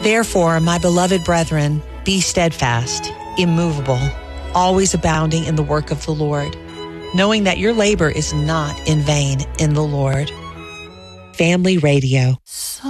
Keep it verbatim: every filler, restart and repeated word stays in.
Therefore, my beloved brethren, be steadfast, immovable, always abounding in the work of the Lord, knowing that your labor is not in vain in the Lord. Family Radio.